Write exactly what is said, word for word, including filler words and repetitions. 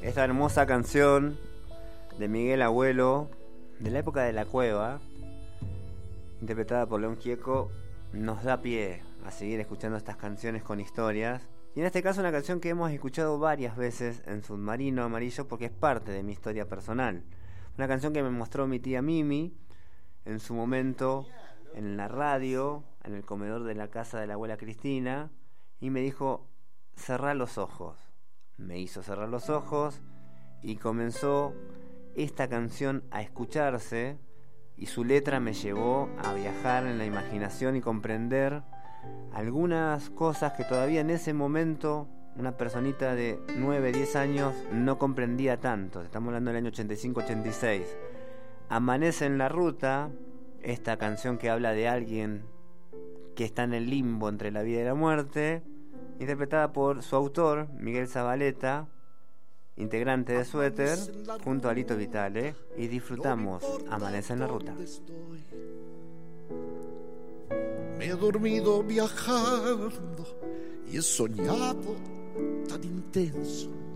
esta hermosa canción de Miguel Abuelo, de la época de La Cueva, interpretada por León Gieco, nos da pie a seguir escuchando estas canciones con historias. Y en este caso una canción que hemos escuchado varias veces en Submarino Amarillo porque es parte de mi historia personal. Una canción que me mostró mi tía Mimi en su momento en la radio, en el comedor de la casa de la abuela Cristina, y me dijo: cerrá los ojos. Me hizo cerrar los ojos y comenzó esta canción a escucharse, y su letra me llevó a viajar en la imaginación y comprender algunas cosas que todavía en ese momento una personita de nueve, diez años no comprendía tanto. Estamos hablando del año ochenta y cinco, ochenta y seis. Amanece en la ruta, esta canción que habla de alguien que está en el limbo entre la vida y la muerte, interpretada por su autor, Miguel Zabaleta, integrante de Suéter, junto a Lito Vitale, y disfrutamos Amanece en la ruta. Me he dormido viajando y he soñado tan intenso